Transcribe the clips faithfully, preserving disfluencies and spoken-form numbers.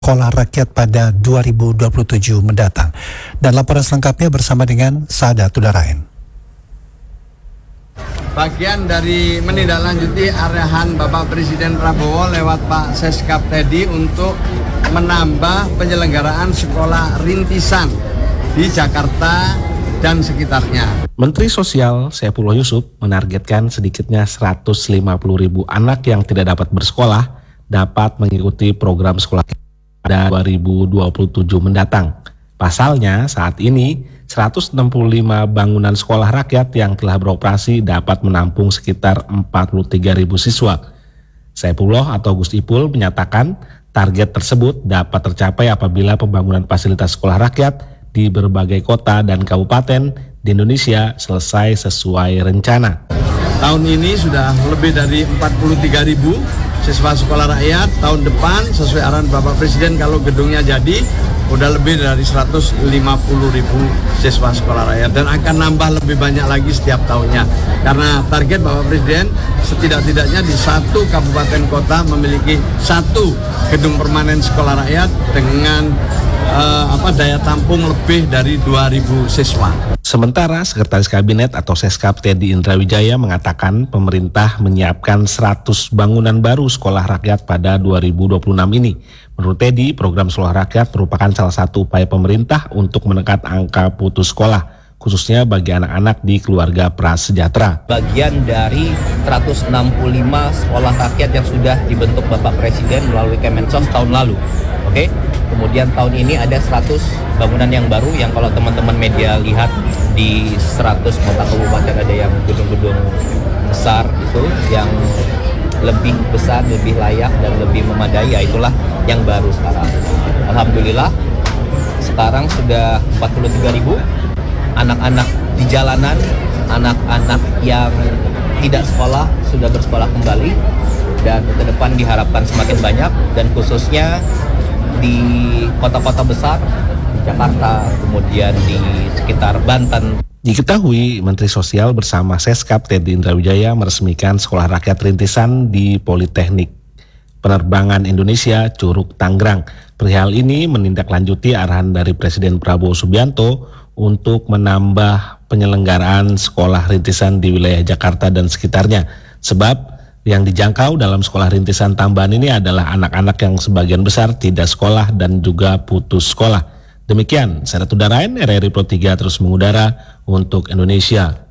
Sekolah Rakyat pada dua ribu dua puluh tujuh mendatang. Dan laporan selengkapnya bersama dengan Sada Tudarain. Bagian dari menindaklanjuti arahan Bapak Presiden Prabowo lewat Pak Seskap Teddy untuk menambah penyelenggaraan sekolah rintisan di Jakarta dan sekitarnya. Menteri Sosial Saifullah Yusuf menargetkan sedikitnya seratus lima puluh ribu anak yang tidak dapat bersekolah dapat mengikuti program sekolah pada dua ribu dua puluh tujuh mendatang. Pasalnya saat ini seratus enam puluh lima bangunan sekolah rakyat yang telah beroperasi dapat menampung sekitar empat puluh tiga ribu siswa. Saifullah atau Gus Ipul menyatakan target tersebut dapat tercapai apabila pembangunan fasilitas sekolah rakyat di berbagai kota dan kabupaten di Indonesia selesai sesuai rencana. Tahun ini sudah lebih dari empat puluh tiga ribu siswa sekolah rakyat. Tahun depan sesuai arahan Bapak Presiden kalau gedungnya jadi udah lebih dari seratus lima puluh ribu siswa sekolah rakyat dan akan nambah lebih banyak lagi setiap tahunnya. Karena target Bapak Presiden setidak-tidaknya di satu kabupaten kota memiliki satu gedung permanen sekolah rakyat dengan uh, apa daya tampung lebih dari dua ribu siswa. Sementara Sekretaris Kabinet atau Seskap Teddy Indrawijaya mengatakan pemerintah menyiapkan seratus bangunan baru sekolah rakyat pada dua ribu dua puluh enam ini. Menurut Teddy, program sekolah rakyat merupakan salah satu upaya pemerintah untuk menekan angka putus sekolah, khususnya bagi anak-anak di keluarga prasejahtera. Bagian dari seratus enam puluh lima sekolah rakyat yang sudah dibentuk Bapak Presiden melalui Kemensos tahun lalu. Oke, kemudian tahun ini ada seratus bangunan yang baru yang kalau teman-teman media lihat di seratus kota kabupaten ada yang gedung-gedung besar itu yang lebih besar, lebih layak dan lebih memadai, ya itulah yang baru sekarang. Alhamdulillah sekarang sudah empat puluh tiga ribu anak-anak di jalanan, anak-anak yang tidak sekolah sudah bersekolah kembali dan ke depan diharapkan semakin banyak dan khususnya di kota-kota besar, di Jakarta, kemudian di sekitar Banten. Diketahui Menteri Sosial bersama Seskap Teddy Indrawijaya meresmikan sekolah rakyat rintisan di Politeknik Penerbangan Indonesia Curug Tangerang. Perihal ini menindaklanjuti arahan dari Presiden Prabowo Subianto untuk menambah penyelenggaraan sekolah rintisan di wilayah Jakarta dan sekitarnya. Sebab yang dijangkau dalam sekolah rintisan tambahan ini adalah anak-anak yang sebagian besar tidak sekolah dan juga putus sekolah. Demikian, Sada Tudarain, R R I Pro tiga terus mengudara untuk Indonesia.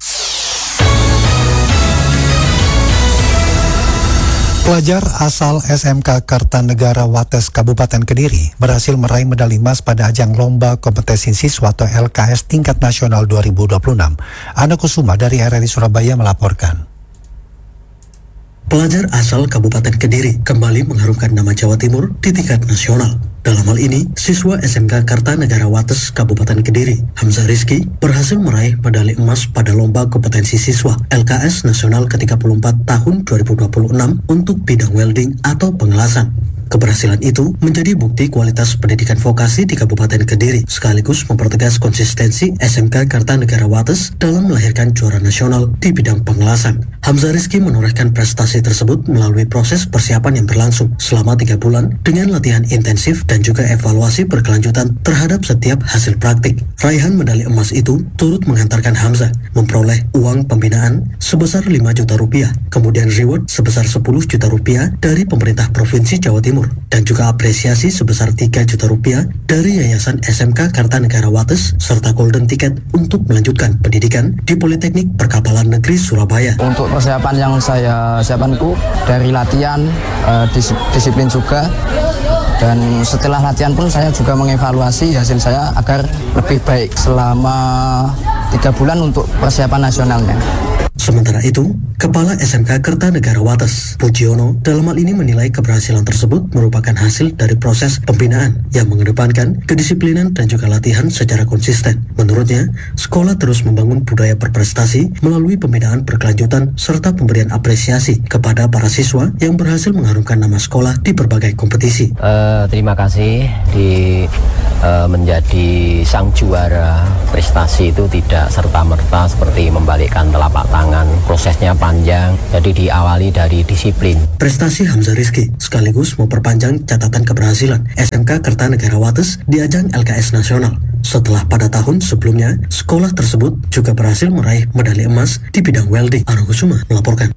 Pelajar asal S M K Kartanegara Wates Kabupaten Kediri berhasil meraih medali emas pada ajang Lomba Kompetensi Siswa atau L K S Tingkat Nasional dua ribu dua puluh enam. Ana Kusuma dari R R I Surabaya melaporkan. Pelajar asal Kabupaten Kediri kembali mengharumkan nama Jawa Timur di tingkat nasional. Dalam hal ini, siswa S M K Kartanegara Wates Kabupaten Kediri, Hamzah Rizky, berhasil meraih medali emas pada Lomba Kompetensi Siswa L K S Nasional ke tiga puluh empat tahun dua ribu dua puluh enam untuk bidang welding atau pengelasan. Keberhasilan itu menjadi bukti kualitas pendidikan vokasi di Kabupaten Kediri, sekaligus mempertegas konsistensi S M K Kartanegara Wates dalam melahirkan juara nasional di bidang pengelasan. Hamzah Rizky menorehkan prestasi tersebut melalui proses persiapan yang berlangsung selama tiga bulan dengan latihan intensif dan juga evaluasi berkelanjutan terhadap setiap hasil praktik. Raihan medali emas itu turut menghantarkan Hamzah memperoleh uang pembinaan sebesar lima juta rupiah, kemudian reward sebesar sepuluh juta rupiah dari pemerintah Provinsi Jawa Timur, dan juga apresiasi sebesar tiga juta rupiah dari Yayasan S M K Kartanegara Wates serta golden ticket untuk melanjutkan pendidikan di Politeknik Perkapalan Negeri Surabaya. Untuk persiapan yang saya siapkanku dari latihan, eh, dis disiplin juga, dan setelah latihan pun saya juga mengevaluasi hasil saya agar lebih baik selama tiga bulan untuk persiapan nasionalnya. Sementara itu, Kepala S M K Kartanegara Wates, Pujiono, dalam hal ini menilai keberhasilan tersebut merupakan hasil dari proses pembinaan yang mengedepankan kedisiplinan dan juga latihan secara konsisten. Menurutnya, sekolah terus membangun budaya berprestasi melalui pembinaan berkelanjutan serta pemberian apresiasi kepada para siswa yang berhasil mengharumkan nama sekolah di berbagai kompetisi. Uh, terima kasih di uh, menjadi sang juara prestasi itu tidak serta-merta seperti membalikkan telapak tangan. Prosesnya panjang, jadi diawali dari disiplin. Prestasi Hamzah Rizky sekaligus memperpanjang catatan keberhasilan S M K Kertanegara Wates di ajang L K S Nasional. Setelah pada tahun sebelumnya, sekolah tersebut juga berhasil meraih medali emas di bidang welding. Argo Kusuma melaporkan.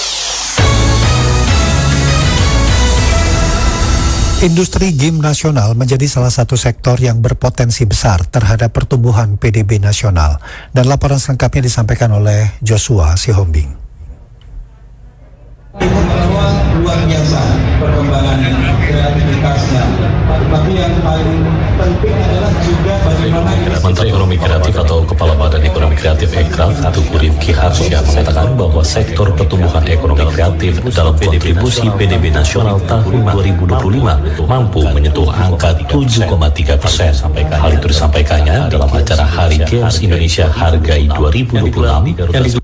Industri game nasional menjadi salah satu sektor yang berpotensi besar terhadap pertumbuhan P D B nasional. Dan laporan selengkapnya disampaikan oleh Joshua Sihombing. Bahwa luar biasa perkembangan kreativitasnya, tapi yang paling penting adalah juga bagaimana Menteri Ekonomi Kreatif atau Kepala Badan Ekonomi Kreatif Ekraf Tuku Rifki Harsya mengatakan bahwa sektor pertumbuhan ekonomi kreatif dalam kontribusi P D B nasional tahun dua ribu dua puluh lima mampu menyentuh angka tujuh koma tiga persen. Hal itu disampaikannya dalam acara Hari Games Indonesia Hargai dua ribu dua puluh enam yang di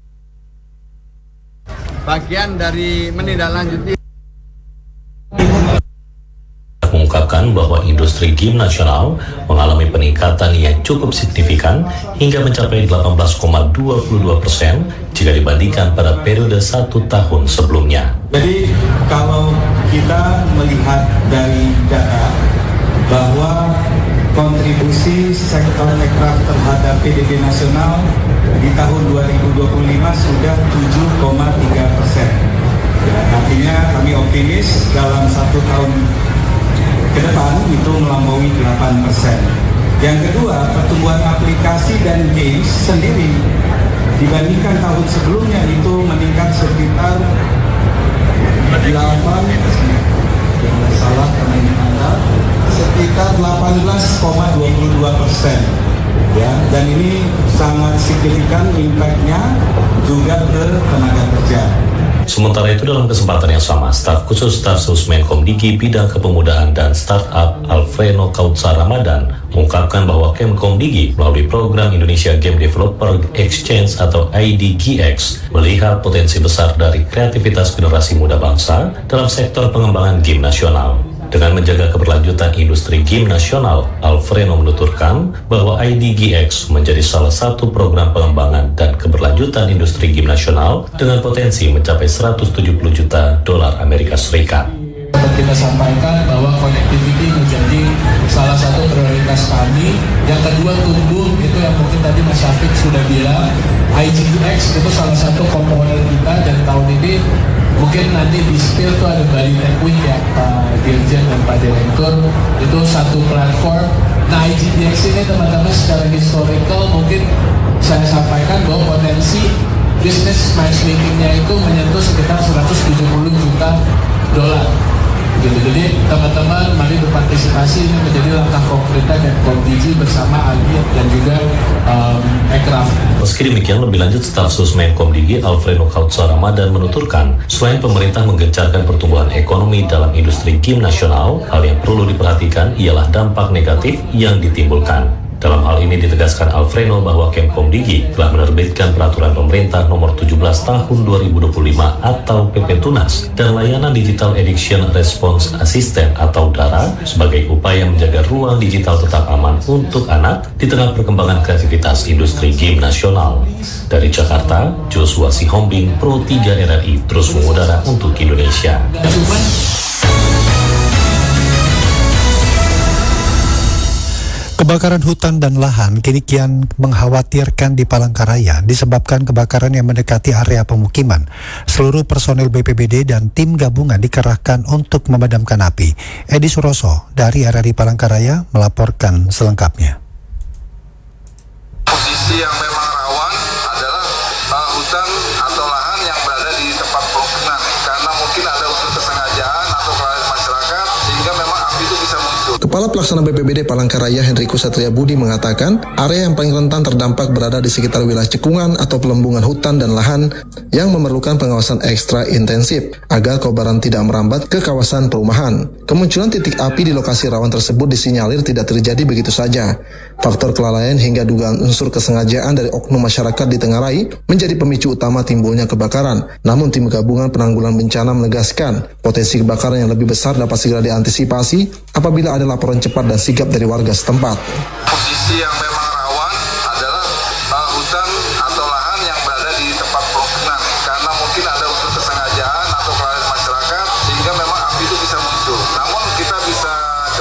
bagian dari menindaklanjuti mengungkapkan bahwa industri game nasional mengalami peningkatan yang cukup signifikan hingga mencapai delapan belas koma dua dua persen jika dibandingkan pada periode satu tahun sebelumnya. Jadi kalau kita melihat dari data bahwa kontribusi sektor ekraf terhadap P D B nasional di tahun dua ribu dua puluh lima sudah tujuh koma tiga persen. Artinya kami optimis dalam satu tahun ke depan itu melampaui delapan persen. Yang kedua, pertumbuhan aplikasi dan games sendiri dibandingkan tahun sebelumnya itu meningkat sekitar delapan salah karena ini angka sekitar delapan belas koma dua dua persen. Ya, dan ini sangat signifikan impact-nya juga ke tenaga kerja. Sementara itu dalam kesempatan yang sama, staf khusus staf sus Menkomdigi bidang kepemudaan dan startup Alfredo Kautsa Ramadan mengungkapkan bahwa Kemkomdigi melalui program Indonesia Game Developer Exchange atau I D G X melihat potensi besar dari kreativitas generasi muda bangsa dalam sektor pengembangan game nasional. Dengan menjaga keberlanjutan industri game nasional, Alfredo menuturkan bahwa I D G X menjadi salah satu program pengembangan dan keberlanjutan industri game nasional dengan potensi mencapai seratus tujuh puluh juta dolar Amerika Serikat. Kita sampaikan bahwa connectivity menjadi salah satu prioritas kami. Yang kedua tumbuh, itu yang mungkin tadi Mas Syafiq sudah bilang, I D G X itu salah satu komponen kita dan tahun ini mungkin nanti di spill tuh ada Bali Tech Week ya Pak Dirjen dan Pak Direktur, itu satu platform. Nah I D G X ini teman-teman secara historical mungkin saya sampaikan bahwa potensi bisnis matchmakingnya itu menyentuh sekitar seratus tujuh puluh juta dolar. Gitu. Jadi teman-teman mari berpartisipasi, ini menjadi langkah konkretnya dan Komdigi bersama Algi dan juga um, Ekraf. Meski demikian, lebih lanjut staf sus Menkomdigi Alfredo Kautsa Ramadan menuturkan, selain pemerintah menggencarkan pertumbuhan ekonomi dalam industri game nasional, hal yang perlu diperhatikan ialah dampak negatif yang ditimbulkan. Dalam hal ini ditegaskan Alfredo bahwa Kemkomdigi telah menerbitkan peraturan pemerintah nomor tujuh belas tahun dua ribu dua puluh lima atau P P Tunas dan layanan Digital Addiction Response Assistant atau D A R A sebagai upaya menjaga ruang digital tetap aman untuk anak di tengah perkembangan kreativitas industri game nasional. Dari Jakarta, Joshua Sihombing, Pro tiga R R I terus mengudara untuk Indonesia. Kebakaran hutan dan lahan kini kian mengkhawatirkan di Palangkaraya disebabkan kebakaran yang mendekati area pemukiman. Seluruh personil B P B D dan tim gabungan dikerahkan untuk memadamkan api. Edi Suroso dari R R I Palangkaraya melaporkan selengkapnya. Posisi yang memang rawan adalah uh, hutan atau lahan yang berada di tempat pemukiman karena mungkin ada unsur kesengajaan atau kelalaian masyarakat sehingga memang api itu bisa muncul. Kepala Pelaksana B P B D Palangkaraya Henriku Satria Budi mengatakan area yang paling rentan terdampak berada di sekitar wilayah cekungan atau pelembungan hutan dan lahan yang memerlukan pengawasan ekstra intensif agar kobaran tidak merambat ke kawasan perumahan. Kemunculan titik api di lokasi rawan tersebut disinyalir tidak terjadi begitu saja. Faktor kelalaian hingga dugaan unsur kesengajaan dari oknum masyarakat di Tengarai menjadi pemicu utama timbulnya kebakaran. Namun tim gabungan penanggulangan bencana menegaskan potensi kebakaran yang lebih besar dapat segera diantisipasi apabila ada laporan cepat dan sigap dari warga setempat. Posisi yang memang